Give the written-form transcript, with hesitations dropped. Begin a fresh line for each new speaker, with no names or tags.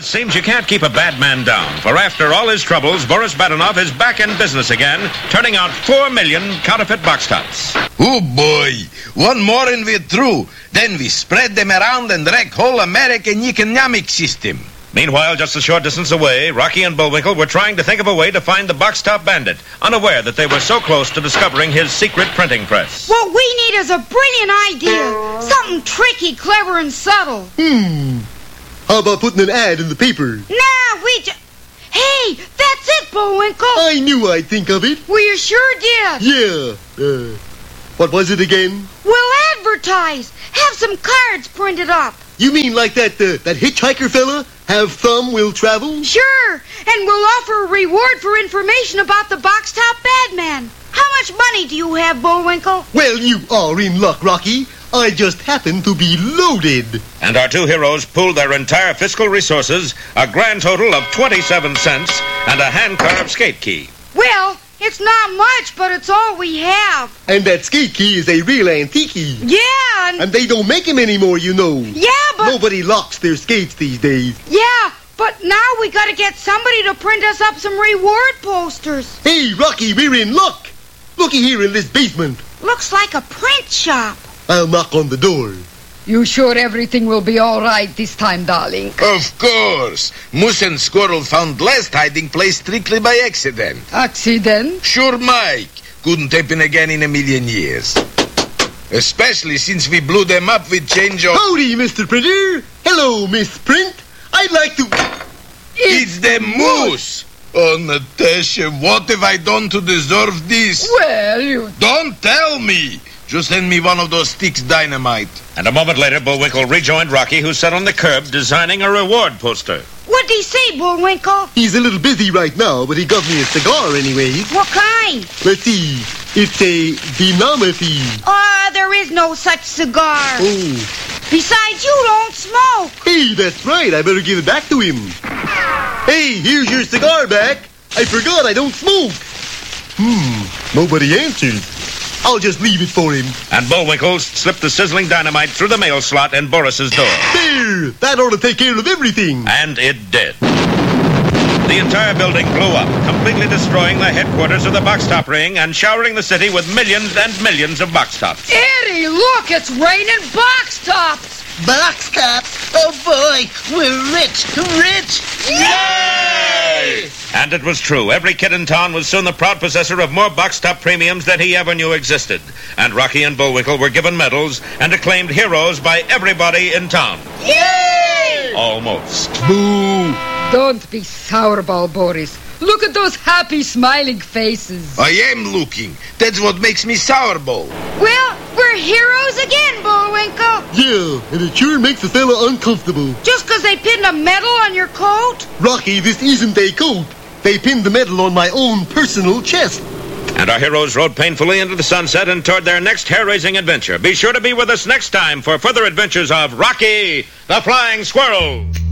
it seems you can't keep a bad man down. For after all his troubles, Boris Badenov is back in business again, turning out 4 million counterfeit box tops.
Oh, boy. One more and we're through. Then we spread them around and wreck whole American economic system.
Meanwhile, just a short distance away, Rocky and Bullwinkle were trying to think of a way to find the box top bandit, unaware that they were so close to discovering his secret printing press.
What we need is a brilliant idea. Something tricky, clever, and subtle.
How about putting an ad in the paper?
Nah, Hey, that's it, Bullwinkle.
I knew I'd think of it.
Well, you sure did.
Yeah. What was it again?
We'll advertise. Have some cards printed up.
You mean like that hitchhiker fella? Have thumb will travel?
Sure. And we'll offer a reward for information about the box top bad man. How much money do you have, Bullwinkle?
Well, you are in luck, Rocky. I just happen to be loaded.
And our two heroes pooled their entire fiscal resources, a grand total of 27 cents, and a hand-carved skate key.
Well, it's not much, but it's all we have.
And that skate key is a real antique.
Yeah,
and they don't make them anymore, you know.
Yeah, but...
Nobody locks their skates these days.
Yeah, but now we gotta get somebody to print us up some reward posters.
Hey, Rocky, we're in luck. Looky here in this basement.
Looks like a print shop.
I'll knock on the door.
You sure everything will be all right this time, darling?
Of course. Moose and Squirrel found last hiding place strictly by accident.
Accident?
Sure, Mike. Couldn't happen again in a million years. Especially since we blew them up with change of...
Howdy, Mr. Printer. Hello, Miss Print. I'd like to...
It's the Moose! Oh, Natasha, what have I done to deserve this?
Well, you...
Don't tell me! Just send me one of those sticks dynamite.
And a moment later, Bullwinkle rejoined Rocky, who sat on the curb designing a reward poster.
What'd he say, Bullwinkle?
He's a little busy right now, but he got me a cigar anyways.
What kind?
Let's see. It's a dynamite.
There is no such cigar.
Oh.
Besides, you don't smoke.
Hey, that's right. I better give it back to him. Hey, here's your cigar back. I forgot I don't smoke. Nobody answers. I'll just leave it for him.
And Bullwinkle slipped the sizzling dynamite through the mail slot in Boris's door.
There! That ought to take care of everything.
And it did. The entire building blew up, completely destroying the headquarters of the box top ring and showering the city with millions and millions of box tops.
Eddie, look, it's raining box tops.
Box tops? Oh, boy, we're rich.
Yay! And it was true. Every kid in town was soon the proud possessor of more box top premiums than he ever knew existed. And Rocky and Bullwinkle were given medals and acclaimed heroes by everybody in town.
Yay!
Almost.
Boo!
Don't be sourball, Boris. Look at those happy, smiling faces.
I am looking. That's what makes me sourball.
Well, we're heroes again, Bullwinkle.
Yeah, and it sure makes a fella uncomfortable.
Just 'cause they pinned a medal on your coat?
Rocky, this isn't a coat. They pinned the medal on my own personal chest.
And our heroes rode painfully into the sunset and toward their next hair-raising adventure. Be sure to be with us next time for further adventures of Rocky the Flying Squirrel.